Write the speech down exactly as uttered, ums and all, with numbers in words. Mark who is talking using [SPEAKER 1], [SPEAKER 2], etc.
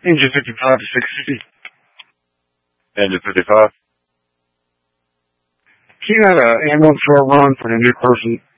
[SPEAKER 1] Engine fifty-five to six fifty.
[SPEAKER 2] Engine fifty-five.
[SPEAKER 1] Can you have an ambulance for a run for an injured person?